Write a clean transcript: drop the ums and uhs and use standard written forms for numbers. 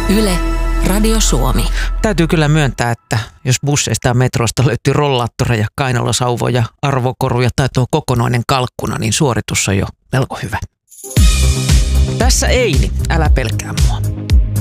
Yle, Radio Suomi. Täytyy kyllä myöntää, että jos busseista ja metroista löytyy rollaattoreja, kainalasauvoja, arvokoruja tai tuo kokonainen kalkkuna, niin suoritus on jo melko hyvä. Tässä Eini, älä pelkää mua.